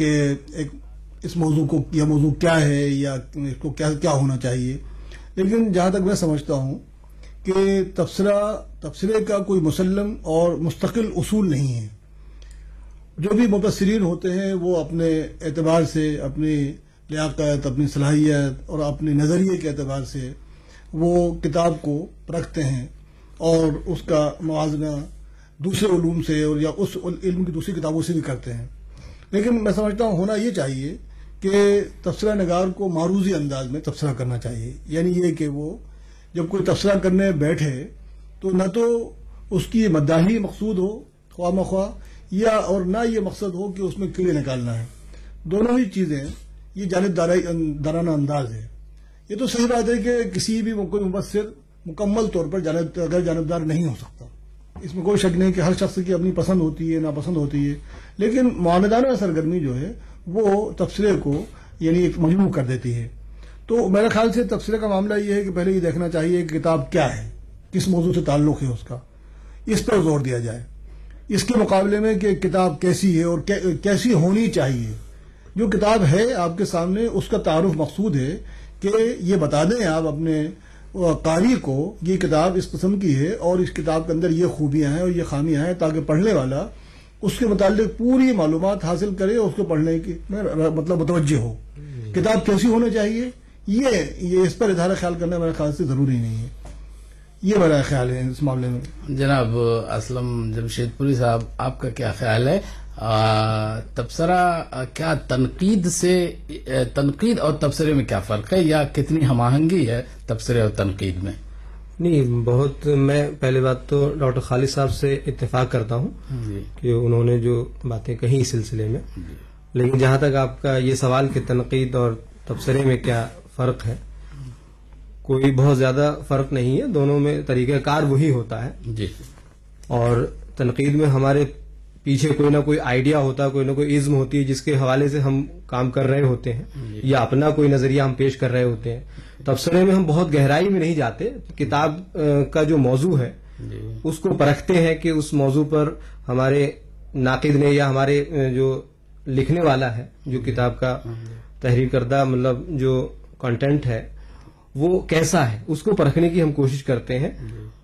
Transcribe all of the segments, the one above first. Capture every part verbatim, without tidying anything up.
کہ ایک اس موضوع کو یہ موضوع کیا ہے یا اس کو کیا کیا ہونا چاہیے، لیکن جہاں تک میں سمجھتا ہوں کہ تبصرہ تبصرے کا کوئی مسلم اور مستقل اصول نہیں ہے. جو بھی مبصرین ہوتے ہیں وہ اپنے اعتبار سے، اپنی لیاقت، اپنی صلاحیت اور اپنے نظریے کے اعتبار سے وہ کتاب کو پرکھتے ہیں اور اس کا موازنہ دوسرے علوم سے اور یا اس علم کی دوسری کتابوں سے بھی کرتے ہیں. لیکن میں سمجھتا ہوں ہونا یہ چاہیے کہ تبصرہ نگار کو معروضی انداز میں تبصرہ کرنا چاہیے. یعنی یہ کہ وہ جب کوئی تبصرہ کرنے بیٹھے تو نہ تو اس کی مداحی مقصود ہو خواہ مخواہ، یا اور نہ یہ مقصد ہو کہ اس میں کیڑے نکالنا ہے. دونوں ہی چیزیں یہ جانب دارانہ انداز ہے. یہ تو صحیح بات ہے کہ کسی بھی کوئی مبصر مکمل طور پر جانب اگر جانبدار نہیں ہو سکتا، اس میں کوئی شک نہیں کہ ہر شخص کی اپنی پسند ہوتی ہے، ناپسند ہوتی ہے، لیکن معاندانہ سرگرمی جو ہے وہ تبصرے کو یعنی ایک مجموع کر دیتی ہے. تو میرے خیال سے تبصرے کا معاملہ یہ ہے کہ پہلے یہ دیکھنا چاہیے کہ کتاب کیا ہے، کس موضوع سے تعلق ہے اس کا، اس پر زور دیا جائے. اس کے مقابلے میں کہ کتاب کیسی ہے اور کیسی ہونی چاہیے. جو کتاب ہے آپ کے سامنے اس کا تعارف مقصود ہے کہ یہ بتا دیں آپ اپنے قاری کو یہ کتاب اس قسم کی ہے اور اس کتاب کے اندر یہ خوبیاں ہیں اور یہ خامیاں ہیں، تاکہ پڑھنے والا اس کے متعلق پوری معلومات حاصل کرے اور اس کو پڑھنے کی مطلب متوجہ ہو. کتاب کیسی ہونا چاہیے یہ یہ اس پر اظہار خیال کرنا میرے خیال سے ضروری نہیں ہے. یہ میرا خیال ہے اس معاملے میں. جناب اسلم جمشید پوری صاحب، آپ کا کیا خیال ہے؟ تبصرہ کیا تنقید سے تنقید اور تبصرے میں کیا فرق ہے، یا کتنی ہم آہنگی ہے تبصرے اور تنقید میں؟ نہیں، بہت میں پہلے بات تو ڈاکٹر خالد صاحب سے اتفاق کرتا ہوں جی کہ انہوں نے جو باتیں کہیں اس سلسلے میں، لیکن جہاں تک آپ کا یہ سوال کہ تنقید اور تبصرے میں کیا فرق ہے، کوئی بہت زیادہ فرق نہیں ہے. دونوں میں طریقہ کار وہی ہوتا ہے. جی اور تنقید میں ہمارے پیچھے کوئی نہ کوئی آئیڈیا ہوتا ہے، کوئی نہ کوئی عزم ہوتی ہے جس کے حوالے سے ہم کام کر رہے ہوتے ہیں، یا اپنا کوئی نظریہ ہم پیش کر رہے ہوتے ہیں. تبصرے میں ہم بہت گہرائی میں نہیں جاتے، کتاب کا جو موضوع ہے اس کو پرکھتے ہیں کہ اس موضوع پر ہمارے ناقد نے یا ہمارے جو لکھنے والا ہے، جو کتاب کا تحریر کردہ مطلب جو کنٹینٹ ہے وہ کیسا ہے، اس کو پرکھنے کی ہم کوشش کرتے ہیں.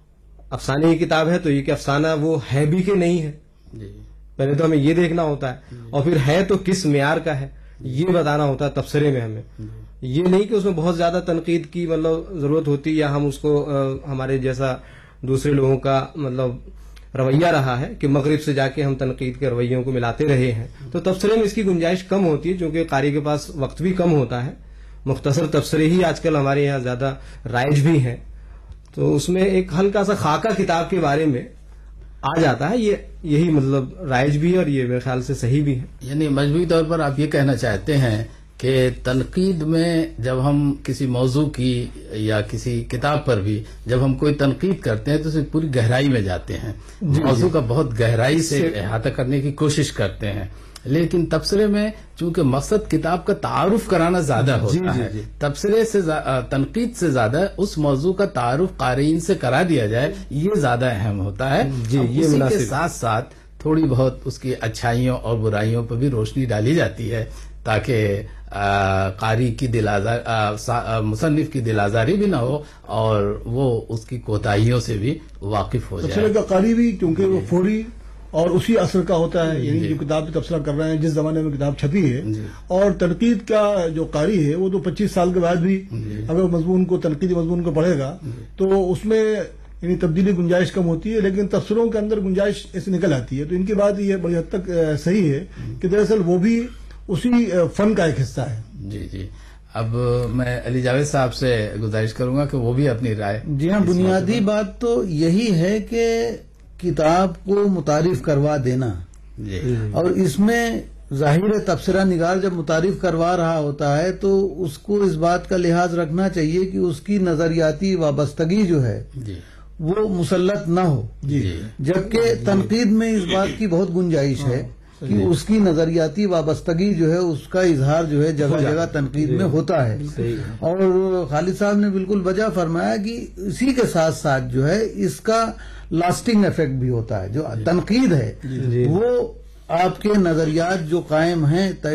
افسانے کی کتاب ہے تو یہ کہ افسانہ وہ ہے بھی کہ نہیں ہے، پہلے تو ہمیں یہ دیکھنا ہوتا ہے، اور پھر ہے تو کس معیار کا ہے یہ بتانا ہوتا ہے. تبصرے میں ہمیں یہ نہیں کہ اس میں بہت زیادہ تنقید کی مطلب ضرورت ہوتی، یا ہم اس کو ہمارے جیسا دوسرے لوگوں کا مطلب رویہ رہا ہے کہ مغرب سے جا کے ہم تنقید کے رویوں کو ملاتے رہے ہیں. تو تبصرے میں اس کی گنجائش کم ہوتی ہے، چونکہ قاری کے پاس وقت بھی کم ہوتا ہے. مختصر تبصرے ہی آج کل ہمارے یہاں زیادہ رائج بھی ہیں، تو اس میں ایک ہلکا سا خاکہ کتاب کے بارے میں آ جاتا ہے. یہ یہی مطلب رائج بھی ہے اور یہ میرے خیال سے صحیح بھی ہے. یعنی مجموعی طور پر آپ یہ کہنا چاہتے ہیں کہ تنقید میں جب ہم کسی موضوع کی یا کسی کتاب پر بھی جب ہم کوئی تنقید کرتے ہیں تو اسے پوری گہرائی میں جاتے ہیں، موضوع کا بہت گہرائی سے احاطہ کرنے کی کوشش کرتے ہیں. لیکن تبصرے میں چونکہ مقصد کتاب کا تعارف کرانا زیادہ ہوتا ہے، تبصرے سے تنقید سے زیادہ اس موضوع کا تعارف قارئین سے کرا دیا جائے، یہ زیادہ اہم ہوتا ہے. اسی کے ساتھ ساتھ تھوڑی بہت اس کی اچھائیوں اور برائیوں پر بھی روشنی ڈالی جاتی ہے تاکہ قاری کی دل آزار مصنف کی دل آزاری بھی نہ ہو اور وہ اس کی کوتاہیوں سے بھی واقف ہو جائے. تبصرے کا قاری بھی کیونکہ وہ فوری اور اسی اثر کا ہوتا ہے، یعنی جو کتاب پہ تبصرہ کر رہے ہیں جس زمانے میں کتاب چھپی ہے، اور تنقید کا جو قاری ہے وہ تو پچیس سال کے بعد بھی اگر مضمون کو تنقیدی مضمون کو پڑھے گا تو اس میں یعنی تبدیلی گنجائش کم ہوتی ہے، لیکن تبصروں کے اندر گنجائش ایسے نکل آتی ہے. تو ان کی بات یہ بڑی حد تک صحیح ہے کہ دراصل وہ بھی اسی فن کا ایک حصہ ہے. جی جی اب میں علی جاوید صاحب سے گزارش کروں گا کہ وہ بھی اپنی رائے. جی ہاں، بنیادی بات تو یہی ہے کہ کتاب کو متعارف کروا دینا، اور اس میں ظاہر تبصرہ نگار جب متعارف کروا رہا ہوتا ہے تو اس کو اس بات کا لحاظ رکھنا چاہیے کہ اس کی نظریاتی وابستگی جو ہے وہ مسلط نہ ہو، جبکہ تنقید میں اس بات کی بہت گنجائش ہے کہ اس کی نظریاتی وابستگی جو ہے اس کا اظہار جو ہے جگہ جگہ تنقید میں ہوتا ہے. اور خالد صاحب نے بالکل وجہ فرمایا کہ اسی کے ساتھ ساتھ جو ہے اس کا لاسٹنگ ایفیکٹ بھی ہوتا ہے. جو تنقید ہے وہ آپ کے نظریات جو قائم ہیں